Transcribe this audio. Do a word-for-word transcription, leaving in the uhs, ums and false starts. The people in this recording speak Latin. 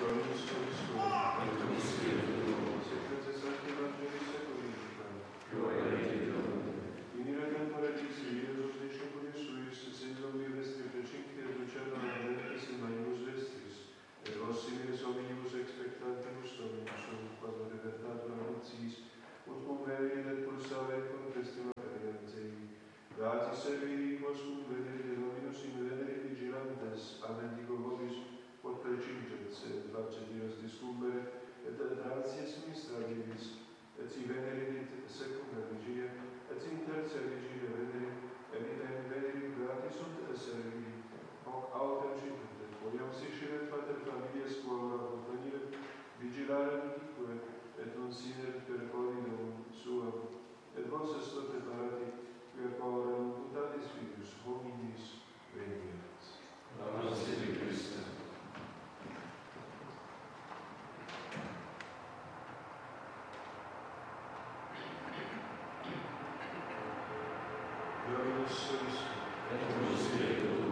Dominus Tobiscum, et cum spiritu tuo, secrete sancti Evangelii seculi, gloria a te, Domine. in ira tempore dixi, Iesus discipuli suis, sendum vivesti precinque et ducendo agentes in maius vestris, et vos similis omnibus expectantibus Dominusum, quod libertatur annuncis, ut cum veri et pulsare cum testima periantei. Grati serviri quos cum venere Dominus in venere vigilantes, amen dico vobis, quod precingens, et face Dios discumbere, et gratias ministrabilis, et si venerit secunda vigia, et in tertia vigia venerit, et in venerit gratis sunt serviri, hoc autem cipitet, quodiam siceret pater familias quora companire, vigilare antique, et non sinert per colidum suam, et vos esto preparati, quia quora mutatis filius hominis veniat. Laus tibi Christe. Dominus Tobiscum. Et cum spiritu